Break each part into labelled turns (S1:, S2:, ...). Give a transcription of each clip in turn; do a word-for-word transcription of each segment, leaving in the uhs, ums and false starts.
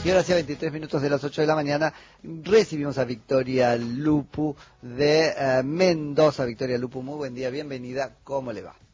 S1: Y ahora sí, a veintitrés minutos de las ocho de la mañana, recibimos a Victoria Lupu de uh, Mendoza. Victoria Lupu, muy buen día, bienvenida, ¿cómo le va?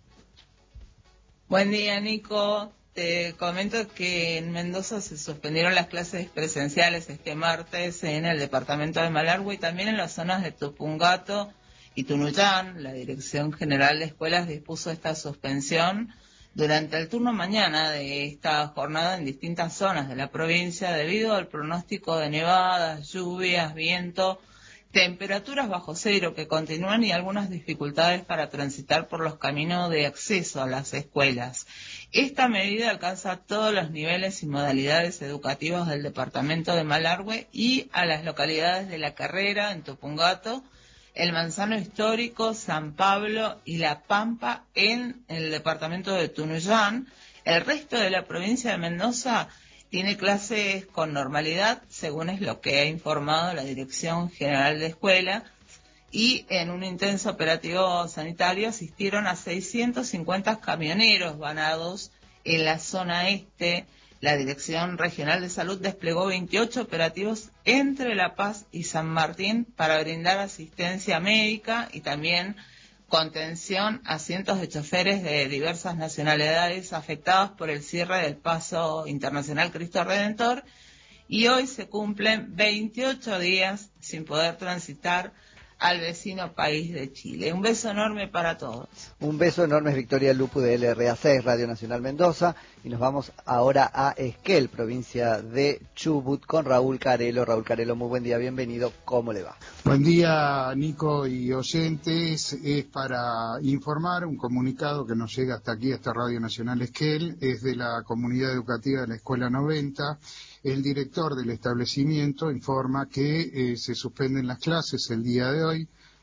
S2: Buen día, Nico. Te comento que en Mendoza se suspendieron las clases presenciales este martes en el departamento de Malargüe y también en las zonas de Tupungato y Tunuyán. La Dirección General de Escuelas dispuso esta suspensión durante el turno mañana de esta jornada en distintas zonas de la provincia debido al pronóstico de nevadas, lluvias, viento, temperaturas bajo cero que continúan y algunas dificultades para transitar por los caminos de acceso a las escuelas. Esta medida alcanza todos los niveles y modalidades educativas del departamento de Malargüe y a las localidades de La Carrera, en Tupungato, el Manzano Histórico, San Pablo y La Pampa en el departamento de Tunuyán. El resto de la provincia de Mendoza tiene clases con normalidad, según es lo que ha informado la Dirección General de Escuela, y en un intenso operativo sanitario asistieron a seiscientos cincuenta camioneros vanados en la zona este. La Dirección Regional de Salud desplegó veintiocho operativos entre La Paz y San Martín para brindar asistencia médica y también contención a cientos de choferes de diversas nacionalidades afectados por el cierre del Paso Internacional Cristo Redentor, y hoy se cumplen veintiocho días sin poder transitar al vecino país de Chile. Un beso enorme para todos.
S1: Un beso enorme, Victoria Lupu de L R A seis, Radio Nacional Mendoza, y nos vamos ahora a Esquel, provincia de Chubut, con Raúl Carelo. Raúl Carelo, muy buen día, bienvenido, ¿cómo le va?
S3: Buen día, Nico y oyentes. Es para informar un comunicado que nos llega hasta aquí, hasta Radio Nacional Esquel, es de la comunidad educativa de la Escuela noventa. El director del establecimiento informa que eh, se suspenden las clases el día de hoy